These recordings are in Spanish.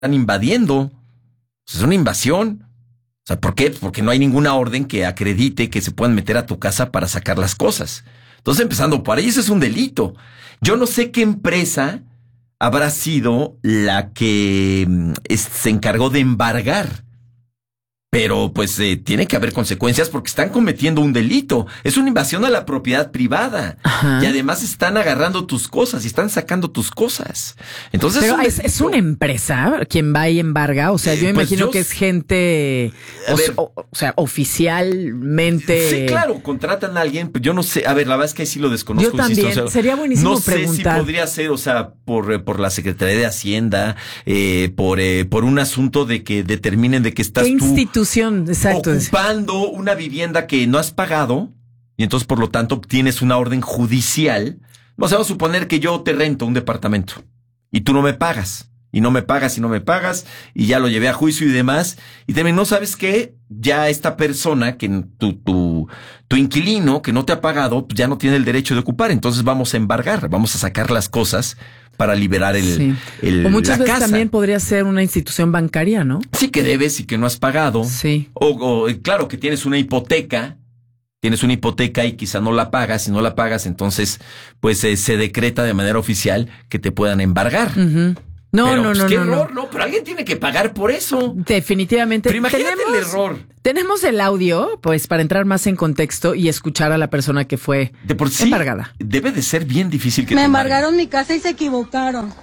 están invadiendo. Es una invasión. O sea, ¿por qué? Porque no hay ninguna orden que acredite que se puedan meter a tu casa para sacar las cosas. Entonces, empezando por ahí, eso es un delito. Yo no sé qué empresa habrá sido la que se encargó de embargar. Pero pues tiene que haber consecuencias porque están cometiendo un delito. Es una invasión a la propiedad privada. Ajá. Y además están agarrando tus cosas y están sacando tus cosas. Entonces, pero es una empresa quien va y embarga. O sea, yo imagino que es gente, o sea, oficialmente. Sí, claro, contratan a alguien. Yo no sé. A ver, la verdad es que ahí sí lo desconozco. Yo también. Insisto, o sea, sería buenísimo preguntar. No sé si podría ser, o sea, por la Secretaría de Hacienda, por un asunto de que determinen de que estás tú exacto, ocupando una vivienda que no has pagado y entonces por lo tanto obtienes una orden judicial. Vamos a suponer que yo te rento un departamento y tú no me pagas y no me pagas y ya lo llevé a juicio y demás y también no sabes qué, ya esta persona que tu inquilino que no te ha pagado pues ya no tiene el derecho de ocupar, entonces vamos a embargar, vamos a sacar las cosas para liberar o muchas veces casa. También podría ser una institución bancaria, ¿no? Sí, que debes y que no has pagado. Sí. O claro, que tienes una hipoteca y quizá no la pagas. Si no la pagas, entonces pues se decreta de manera oficial que te puedan embargar. Uh-huh. No, pero, no, pues, no, qué no, error, no, pero alguien tiene que pagar por eso. Definitivamente. Pero imagínate el error. Tenemos el audio, pues, para entrar más en contexto y escuchar a la persona que fue de por sí, embargada. Debe de ser bien difícil que me embargaron mi casa y se equivocaron.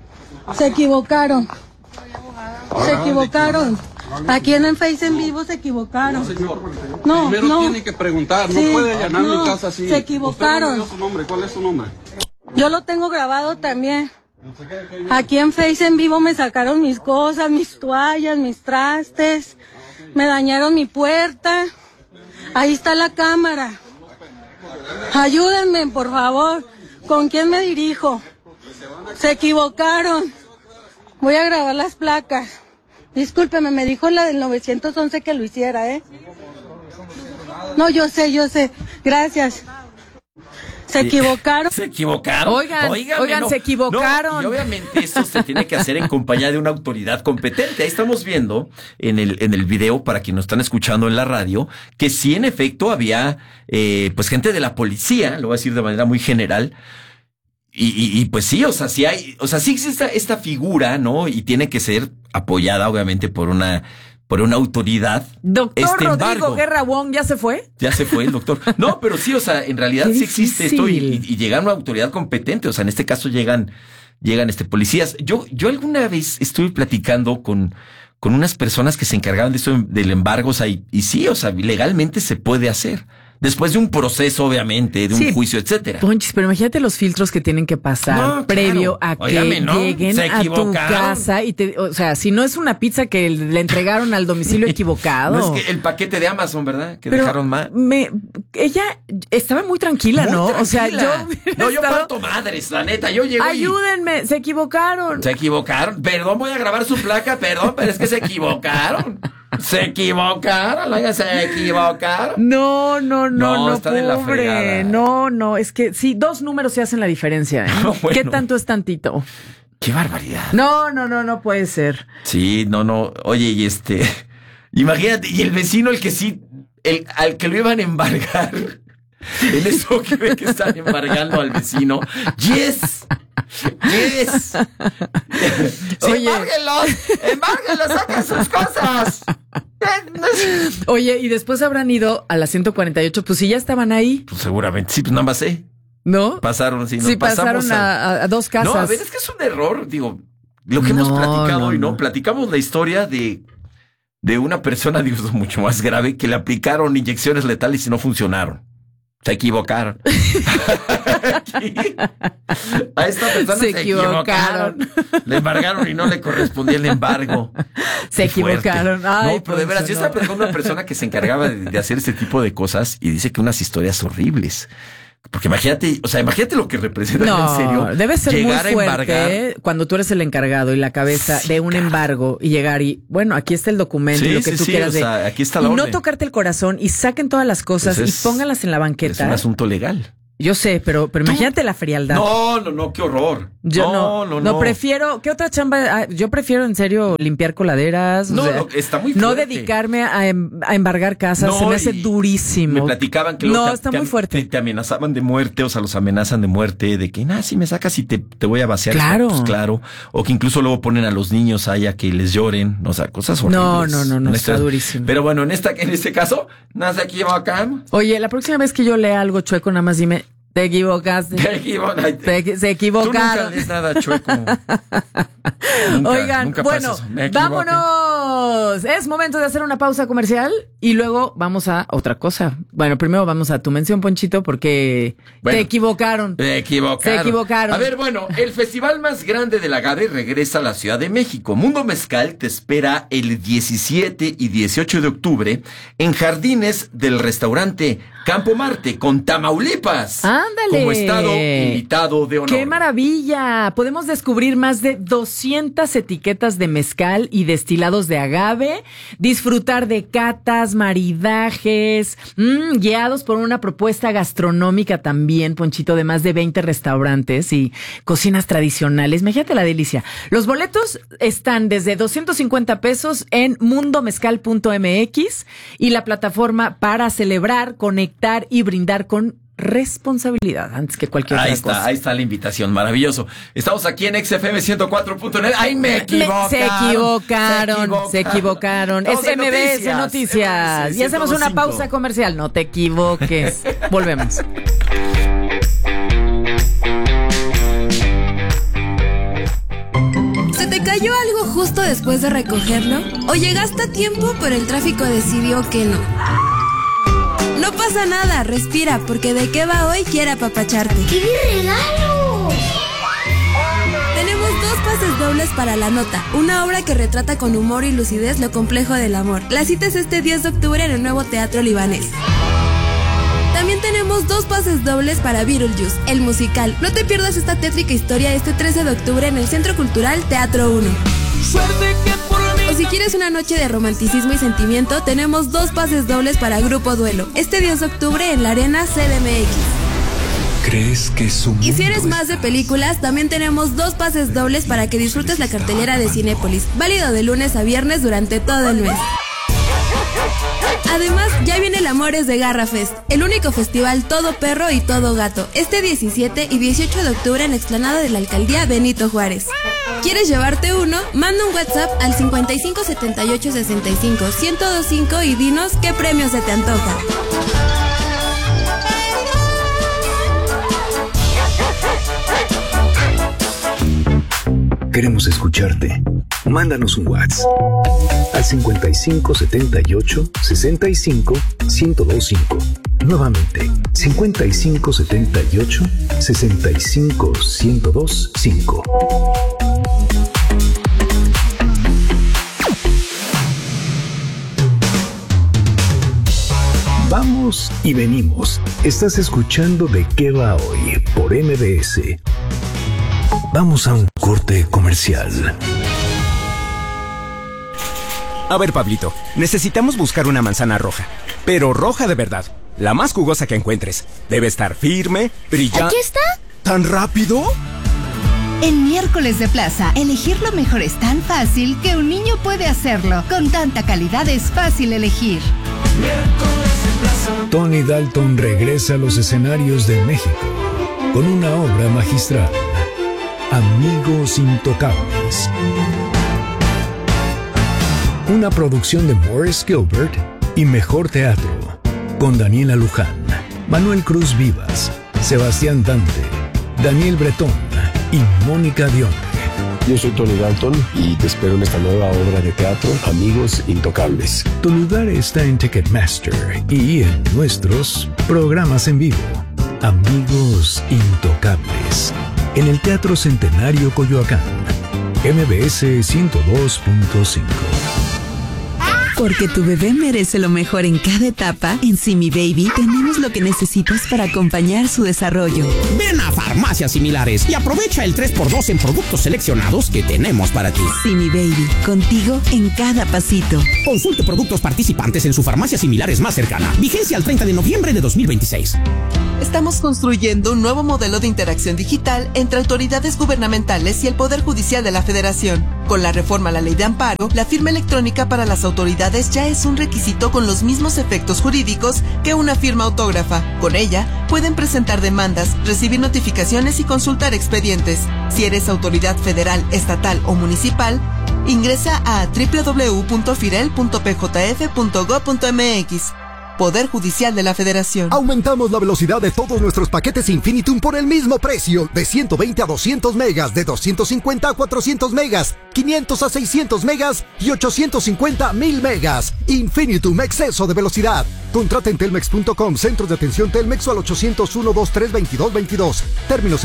Aquí en el Face en vivo se equivocaron. No, señor. No, primero tiene que preguntar, no puede allanar mi casa así. Se equivocaron. Usted no dio su nombre. ¿Cuál es su nombre? Yo lo tengo grabado también. Aquí en Face en vivo me sacaron mis cosas, mis toallas, mis trastes, me dañaron mi puerta. Ahí está la cámara. Ayúdenme, por favor. ¿Con quién me dirijo? Se equivocaron. Voy a grabar las placas. Discúlpeme, me dijo la del 911 que lo hiciera, ¿eh? No, yo sé. Gracias. ¿Se equivocaron? ¿Se equivocaron? Oigan, no, se equivocaron. No, y obviamente esto se tiene que hacer en compañía de una autoridad competente. Ahí estamos viendo en el video, para quienes nos están escuchando en la radio, que sí, en efecto, había pues gente de la policía, lo voy a decir de manera muy general. Y pues sí, o sea, sí existe esta figura, ¿no? Y tiene que ser apoyada, obviamente, por una autoridad. Doctor Rodrigo Guerra Wong, ¿ya se fue? Ya se fue el doctor. No, pero sí, o sea, en realidad sí existe esto y llega una autoridad competente. O sea, en este caso llegan policías. Yo alguna vez estuve platicando con unas personas que se encargaban de eso, del embargo, o sea, y sí, o sea, legalmente se puede hacer. Después de un proceso, obviamente, de un juicio, etcétera. Ponchis, pero imagínate los filtros que tienen que pasar previo a que lleguen a tu casa y o sea, si no es una pizza que le entregaron al domicilio equivocado. No es que el paquete de Amazon, ¿verdad? Que dejaron mal. Ella estaba muy tranquila, ¿no? Tranquila. O sea, yo parto madres, la neta, yo llego ayúdenme, se equivocaron. Perdón, voy a grabar su placa, perdón, pero es que se equivocaron. Se equivocaron. No, está pobre. De la fregada. No, es que sí, 2 números se hacen la diferencia, ¿eh? No, bueno. ¿Qué tanto es tantito? Qué barbaridad. No puede ser. Sí, no. Oye, imagínate, y el vecino, al que lo iban a embargar. En eso que ve que están embargando al vecino. ¡Yes! Oye, embárguenlos, saquen sus cosas. Oye, y después habrán ido a la 148, pues si ya estaban ahí. Pues seguramente, sí, pues nada más ¿no? Pasaron, sí, pasaron a 2 casas. No, a ver, es que es un error, digo, lo que hemos platicado hoy, ¿no? Platicamos la historia de una persona, digo, mucho más grave, que le aplicaron inyecciones letales y no funcionaron. Se equivocaron. A esta persona se equivocaron. Le embargaron y no le correspondía el embargo. Se equivocaron. Ay, no, pero de veras, yo estaba pensando en una persona que se encargaba de hacer ese tipo de cosas y dice que unas historias horribles. Porque imagínate lo que representa en serio. Debe ser llegar muy fuerte cuando tú eres el encargado y la cabeza de un embargo y llegar y, bueno, aquí está el documento y lo que tú quieras. O sea, aquí está la orden. No tocarte el corazón y saquen todas las cosas y pónganlas en la banqueta. Es un asunto legal. Yo sé, pero imagínate la frialdad. No, qué horror. Yo no prefiero, ¿qué otra chamba? Yo prefiero en serio limpiar coladeras. Está muy fuerte. No dedicarme a embargar casas, se me hace durísimo. Me platicaban que está muy fuerte. Te amenazaban de muerte, o sea, los amenazan de muerte, de que, si me sacas y te voy a vaciar. Claro. Pues claro. O que incluso luego ponen a los niños ahí a que les lloren, o sea, cosas horribles. No, está durísimo. Pero bueno, en este caso, no se equivocan. Oye, la próxima vez que yo lea algo chueco, nada más dime, te equivocaste. Se equivocaron. Tú nunca lees nada chueco. Oigan, bueno, vámonos. Es momento de hacer una pausa comercial y luego vamos a otra cosa. Bueno, primero vamos a tu mención, Ponchito, porque te equivocaron. Se equivocaron. A ver, bueno, el festival más grande del agave regresa a la Ciudad de México. Mundo Mezcal te espera el 17 y 18 de octubre en jardines del restaurante Campo Marte con Tamaulipas. ¡Ándale! Como estado invitado de honor. ¡Qué maravilla! Podemos descubrir más de 200 etiquetas de mezcal y destilados de agave, disfrutar de catas, maridajes, guiados por una propuesta gastronómica también, Ponchito, de más de 20 restaurantes y cocinas tradicionales. Imagínate la delicia. Los boletos están desde 250 pesos en mundomezcal.mx y la plataforma para celebrar, conectar y brindar con responsabilidad antes que cualquier otra cosa. Ahí está la invitación, maravilloso. Estamos aquí en XFM 104.net. ¡Ay, me equivocaron! Se equivocaron. Es MBS Noticias. Y hacemos una pausa comercial. No te equivoques. Volvemos. ¿Se te cayó algo justo después de recogerlo? ¿O llegaste a tiempo pero el tráfico decidió que no? No pasa nada, respira, porque de qué va hoy quiere apapacharte. ¡Qué regalo! Tenemos 2 pases dobles para La Nota, una obra que retrata con humor y lucidez lo complejo del amor. La cita es este 10 de octubre en el nuevo Teatro Libanés. También tenemos 2 pases dobles para Beetlejuice, el musical. No te pierdas esta tétrica historia este 13 de octubre en el Centro Cultural Teatro 1. O si quieres una noche de romanticismo y sentimiento, tenemos 2 pases dobles para Grupo Duelo, este 10 de octubre en la Arena CDMX. ¿Crees que es un... Y si eres más de películas, también tenemos 2 pases dobles para que disfrutes la cartelera de Cinépolis, válido de lunes a viernes durante todo el mes. Además, ya viene el Amores de Garra Fest, el único festival todo perro y todo gato, este 17 y 18 de octubre en la explanada de la Alcaldía Benito Juárez. ¿Quieres llevarte uno? Manda un WhatsApp al 55 78 65 1025 y dinos qué premio se te antoja. Queremos escucharte. Mándanos un WhatsApp al 55 78 65 1025. Nuevamente, 55 78 65 1025. Vamos y venimos. Estás escuchando De qué va hoy por MBS. Vamos a un corte comercial. A ver, Pablito, necesitamos buscar una manzana roja, pero roja de verdad, la más jugosa que encuentres. Debe estar firme, brillante. ¿Aquí está? ¿Tan rápido? En Miércoles de Plaza, elegir lo mejor es tan fácil que un niño puede hacerlo. Con tanta calidad es fácil elegir. Tony Dalton regresa a los escenarios de México con una obra magistral, Amigos Intocables. Una producción de Morris Gilbert y Mejor Teatro, con Daniela Luján, Manuel Cruz Vivas, Sebastián Dante, Daniel Bretón y Mónica Dionne. Yo soy Tony Dalton y te espero en esta nueva obra de teatro, Amigos Intocables. Tu lugar está en Ticketmaster y en nuestros programas en vivo. Amigos Intocables, en el Teatro Centenario Coyoacán, MBS 102.5. Porque tu bebé merece lo mejor en cada etapa, en Simi Baby tenemos lo que necesitas para acompañar su desarrollo. Ven a farmacias similares y aprovecha el 3x2 en productos seleccionados que tenemos para ti. Simi Baby, contigo en cada pasito. Consulte productos participantes en su farmacia similares más cercana. Vigencia al 30 de noviembre de 2026. Estamos construyendo un nuevo modelo de interacción digital entre autoridades gubernamentales y el Poder Judicial de la Federación. Con la reforma a la Ley de Amparo, la firma electrónica para las autoridades ya es un requisito con los mismos efectos jurídicos que una firma autógrafa. Con ella, pueden presentar demandas, recibir notificaciones y consultar expedientes. Si eres autoridad federal, estatal o municipal, ingresa a www.firel.pjf.gov.mx. Poder Judicial de la Federación. Aumentamos la velocidad de todos nuestros paquetes Infinitum por el mismo precio, de 120 a 200 megas, de 250 a 400 megas, 500 a 600 megas y 850 a 1000 megas. Infinitum, exceso de velocidad. Contrata en telmex.com, centros de atención Telmex o al 801-23-22-22. Términos